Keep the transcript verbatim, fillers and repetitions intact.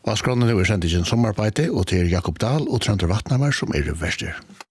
Og skrånen er sendt i sin sommerarbeid, og til Jakob Dahl og Trønder Vatnhammer som er verster.